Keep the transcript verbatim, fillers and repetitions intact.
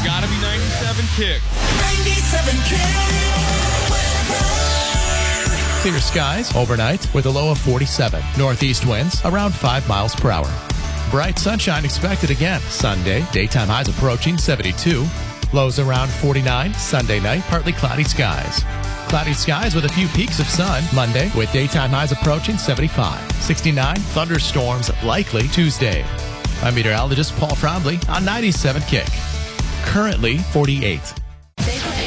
Gotta be ninety-seven Kick. ninety-seven Kick. Clear skies overnight with a low of forty-seven. Northeast winds around five miles per hour. Bright sunshine expected again Sunday. Daytime highs approaching seventy-two. Lows around forty-nine. Sunday night, partly cloudy skies. Cloudy skies with a few peaks of sun Monday with daytime highs approaching seventy-five. sixty-nine. Thunderstorms likely Tuesday. I'm meteorologist Paul Trombley on ninety-seven Kick. Currently forty-eight.